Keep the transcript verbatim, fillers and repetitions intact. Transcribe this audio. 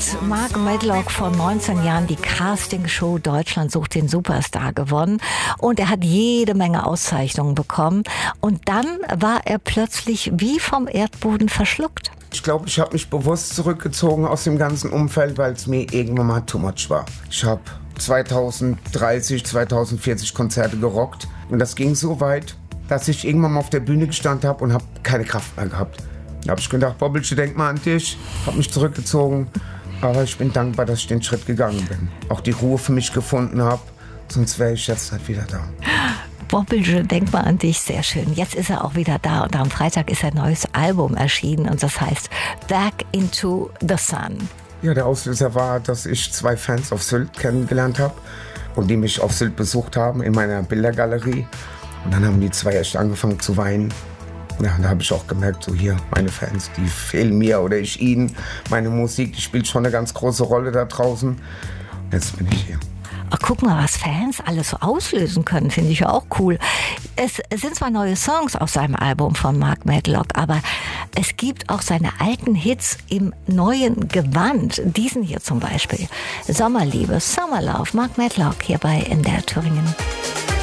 Mark Medlock vor neunzehn Jahren die Castingshow Deutschland sucht den Superstar gewonnen und er hat jede Menge Auszeichnungen bekommen und dann war er plötzlich wie vom Erdboden verschluckt. Ich glaube, ich habe mich bewusst zurückgezogen aus dem ganzen Umfeld, weil es mir irgendwann mal too much war. Ich habe zweitausenddreißig, zweitausendvierzig Konzerte gerockt und das ging so weit, dass ich irgendwann mal auf der Bühne gestanden habe und habe keine Kraft mehr gehabt. Da habe ich gedacht, Bobbelche, denk mal an dich, habe mich zurückgezogen, aber ich bin dankbar, dass ich den Schritt gegangen bin. Auch die Ruhe für mich gefunden habe, sonst wäre ich jetzt halt wieder da. Bobbelche, denk mal an dich, sehr schön. Jetzt ist er auch wieder da und am Freitag ist ein neues Album erschienen und das heißt Back into the Sun. Ja, der Auslöser war, dass ich zwei Fans auf Sylt kennengelernt habe und die mich auf Sylt besucht haben in meiner Bildergalerie. Und dann haben die zwei echt angefangen zu weinen. Ja, und da habe ich auch gemerkt, so hier, meine Fans, die fehlen mir oder ich ihnen. Meine Musik, die spielt schon eine ganz große Rolle da draußen. Jetzt bin ich hier. Ach, guck mal, was Fans alles so auslösen können, finde ich ja auch cool. Es, es sind zwar neue Songs auf seinem Album von Mark Medlock, aber es gibt auch seine alten Hits im neuen Gewand. Diesen hier zum Beispiel. Sommerliebe, Summer Love, Mark Medlock hier bei N D R Thüringen.